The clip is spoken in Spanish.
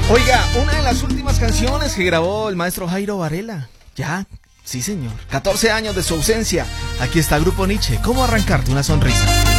Oiga, una de las últimas canciones que grabó el maestro Jairo Varela. Ya, sí señor. 14 años de su ausencia. Aquí está Grupo Nietzsche. ¿Cómo arrancarte una sonrisa?